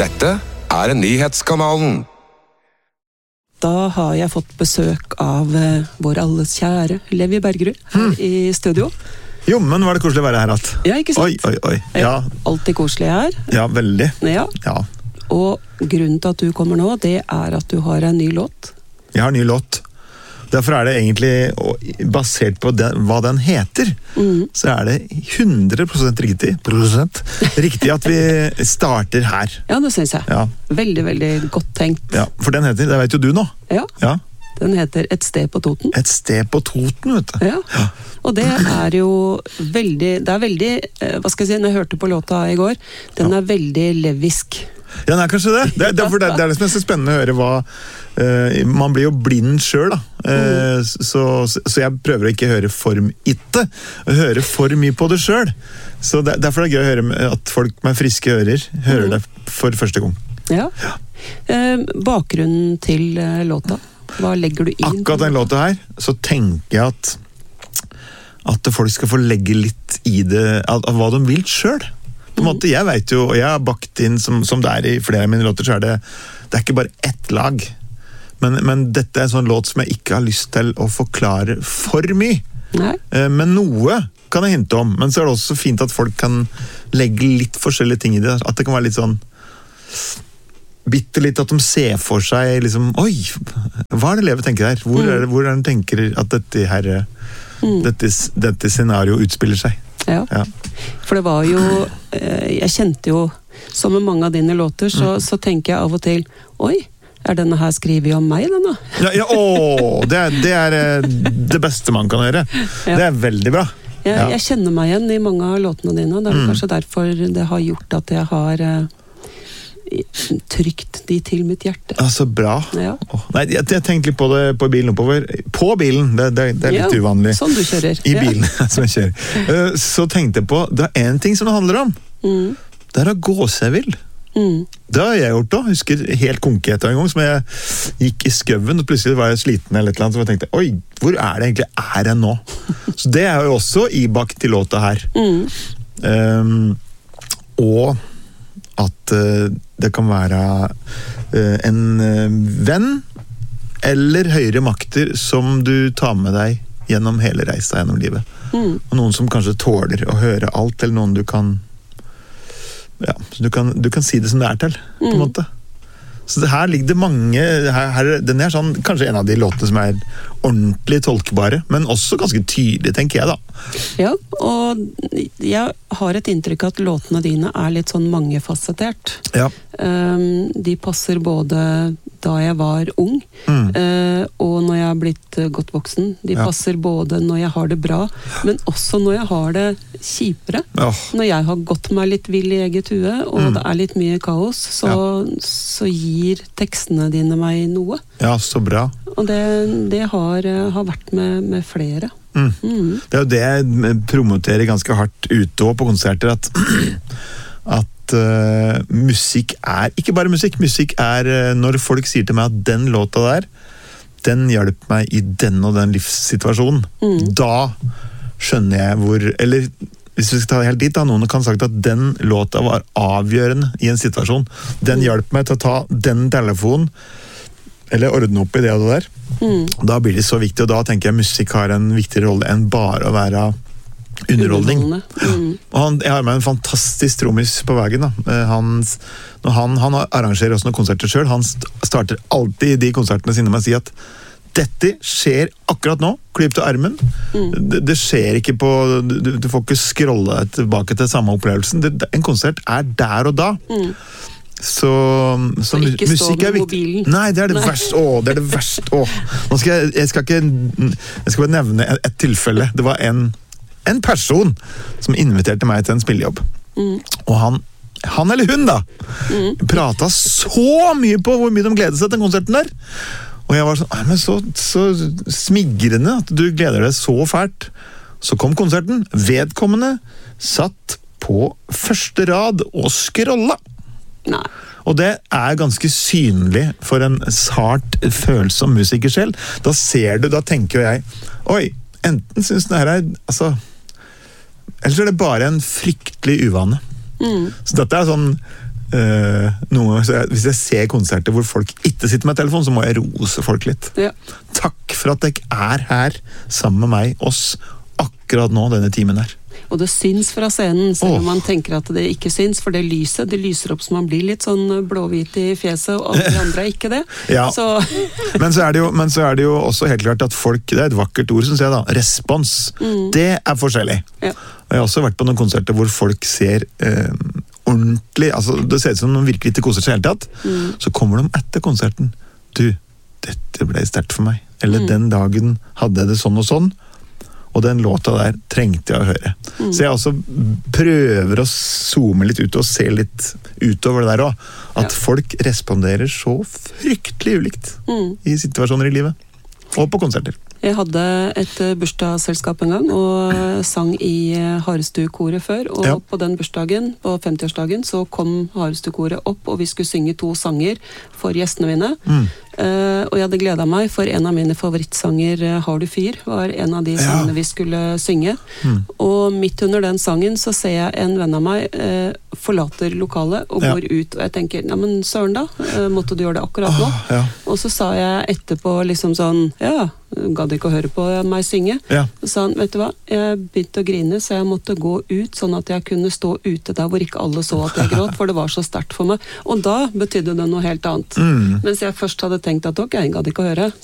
Dette nyhetskanalen. Da har jeg fått besøk av vår alles kjære Levi Bergerud her i studio. Jo, men var det koselig å være her alt? Ja, ikke sant? Oi. Ja. Alltid koselig her. Ja, veldig. Ja. Ja. Og grunnen til at du kommer nå, det er at du har en ny låt. Jeg har en ny låt. Derfor er det egentlig, basert på hva den heter, så er det 100% riktig at vi starter her. Ja, det synes jeg. Ja. Veldig, veldig godt tenkt. Ja, for den heter, det vet jo du nå. Ja. Ja. Den heter Et sted på Toten. Et sted på Toten, vet du. Ja. Og det er jo veldig, hva skal jeg si, når jeg hørte på låta i går, den er veldig levisk. Ja, det er kanskje det. Det er det som er så spennende å høre hva man blir jo blind selv da. Så jeg prøver å ikke høre for mye, høre for mye på det selv. Så derfor er det gøy å høre at folk med friske ører hører det for første gang. Ja. Bakgrunnen til låta, hva legger du inn? Akkurat den låta her, så tenker jeg at folk skal få legge litt i det, av hva de vil selv. På en måte, jeg vet jo, og jeg har bakt inn, som det er i flere av mine låter, så er det er ikke bare ett lag. Men dette er en sånn låt som jeg ikke har lyst til å forklare for mye. Nei. Men noe kan jeg hinte om, men så er det også fint at folk kan legge litt forskjellige ting i det. At det kan være litt sånn, bitte litt at de ser for seg, liksom, oi, hva er det Levi tenker her? Hvor er det den tenker at dette scenario utspiller seg? Ja. For det var jo, jeg kjente jo, som med mange av dine låter, så tenker jeg av og til, oi, er denne her skrevet om meg, denne? Det er det beste man kan høre. Ja. Det er veldig bra. Jeg kjenner meg igjen i mange av låtene dine, det er kanskje derfor det har gjort at jeg har trykt de til mitt hjerte. Ja, så bra. Ja. Nei, jeg tenkte litt på det på bilen oppover. På bilen, det er litt uvanlig. Sånn du kjører. I bilen, som jeg kjører. Så tenkte jeg på, det er en ting som det handler om. Det er å gå seg vill. Det har jeg gjort da. Jeg husker helt konkret en gang, som jeg gikk i skøven, og plutselig var jeg sliten eller et eller annet, så jeg tenkte, oi, hvor er det egentlig jeg nå? Så det er jo også ibakt til låta her. Og at det kan være en venn eller høyere makter som du tar med deg gjennom hele reisa gjennom livet. Og noen som kanskje tåler å høre alt, eller noen du kan si det som det er til, på en måte. Så her ligger det mange, den er sånn, kanskje en av de låtene som er ordentlig tolkbare, men også ganske tydelig, tenker jeg da. Ja, og jeg har et inntrykk at låtene dine er litt sånn mangefasettert. Ja. De passer både da jeg var ung, og når jeg har blitt godt voksen. De passer både når jeg har det bra, men også når jeg har det kjipere. Når jeg har gått meg litt vill i eget hue, og det er litt mye kaos, så gir tekstene dine meg noe. Ja, så bra. Og det har vært med flere. Det er jo det jeg promoterer ganske hardt ute og på konserter, at musikk er ikke bare musikk. Musikk er når folk sier til meg at den låta der, den hjelper meg i den og den livssituasjonen. Da skjønner jeg hvor, eller hvis vi skal ta det helt dit da, noen kan ha sagt at den låta var avgjørende i en situasjon. Den hjelper meg til å ta den telefonen, eller ordne opp i det og det der. Da blir det så viktig, og da tenker jeg musikk har en viktigere rolle enn bare å være underholdning. Og jeg har med en fantastisk trommis på veien da. Han arrangerer også noen konserter selv. Han starter alltid de konsertene sine med å si at dette skjer akkurat nå, klipp til armen. Det skjer ikke på, du får ikke scrolle tilbake til samme opplevelsen. En konsert er der og da. Så musikk er viktig. Nei, det er det verste. Det er det verste. Nå jeg skal bare nevne et tilfelle. Det var en person som inviterte meg til en spillejobb. Og han eller hun da, pratet så mye på hvor mye de gledet seg til den konserten der. Og jeg var sånn, men så smigrende at du gleder deg så fælt. Så kom konserten. Vedkommende satt på første rad og scrolla. Nei. Og det er ganske synlig for en sart følsom musiker selv. Da tenker jeg, oi, enten synes den her altså, eller så er det bare en fryktelig uvane. Så dette er sånn, hvis jeg ser konserter hvor folk ikke sitter med telefon, så må jeg rose folk litt. Ja. Takk for at dere er her sammen med meg, oss, akkurat nå, denne timen her. Og det syns fra scenen, selv om man tenker at det ikke syns, for det lyset, det lyser opp så man blir litt sånn blåhvit i fjeset, og alle de andre er ikke det. Ja. Så. men så er det jo også helt klart at folk, det er et vakkert ord, synes jeg da, respons. Det er forskjellig. Ja. Og jeg har også vært på noen konserter hvor folk ser ordentlig, altså det ser ut som de virkelig ikke koser seg helt tatt, så kommer de etter konserten. Du, dette ble sterkt for meg. Eller den dagen hadde jeg det sånn og sånn. Og den låta der trengte jeg å høre. Så jeg også prøver å zoome litt ut og se litt utover det der også. At folk responderer så fryktelig ulikt i situasjoner i livet. Og på konserter. Jeg hadde et bursdagsselskap en gang, og sang i Harestu-koret før, og på den bursdagen, på 50-årsdagen, så kom Harestu-koret opp, og vi skulle synge 2 sanger for gjestene mine. Og jeg hadde gledet meg, for en av mine favorittsanger, Har du fyr, var en av de sangene vi skulle synge. Og midt under den sangen så ser jeg en venn av meg forlater lokalet og går ut, og jeg tenker, ja, men søren da, måtte du gjøre det akkurat nå? Og så sa jeg etterpå liksom sånn, gadd ikke å høre på meg synge. Så sa han, vet du hva, jeg begynte å grine, så jeg måtte gå ut, sånn at jeg kunne stå ute der hvor ikke alle så at jeg gråt, for det var så sterkt for meg. Og da betydde det noe helt annet. Mens jeg først hadde tenkt at ok, jeg gadd ikke å høre.